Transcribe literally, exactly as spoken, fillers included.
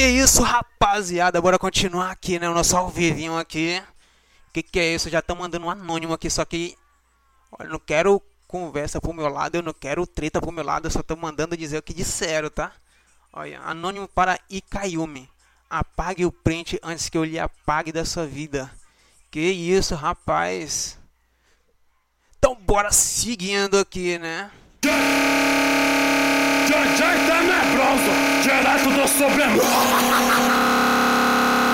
isso, rapaziada, bora continuar aqui, né, o nosso ao vivinho aqui. Que que é isso? Já estão mandando um anônimo aqui, só que olha, eu não quero conversa pro meu lado, eu não quero treta pro meu lado, eu só tô mandando dizer o que disseram, tá? Olha, anônimo para Ikayumi. Apague o print antes que eu lhe apague da sua vida. Que isso, rapaz. Então bora seguindo aqui, né? Já, já está nervoso, direto do sublime.